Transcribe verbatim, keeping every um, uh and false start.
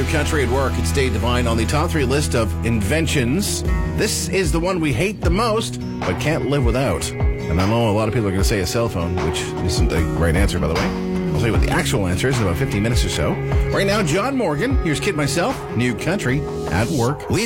New Country at Work. It's Dave Devine on the top three list of inventions. This is the one we hate the most, but can't live without. And I know a lot of people are going to say a cell phone, which isn't the right answer, by the way. I'll tell you what the actual answer is in about fifteen minutes or so. Right now, John Morgan. Here's Kid Myself, New Country at Work. We